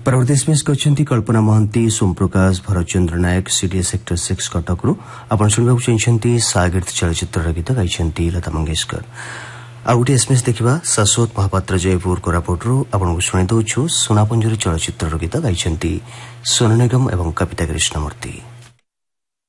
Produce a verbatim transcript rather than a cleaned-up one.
परवर्ती एसएमएस कहते कल्पना महंती सोम प्रकाश भरतचंद्र नायक CDS sector six Cuttack रु आपण सुनबा चाहते सागिर्द चलचित्र गीत गाइछन्ती लता मंगेशकर। आ गोटे एसएमएस देखा शाश्वत महापात्र जयपुर कोरापुटरू आपको शुणी दौछु सुनापंजरी चलचित्र गीत गाइछन्ती सोनू निगम एवं कविता कृष्णमूर्ति।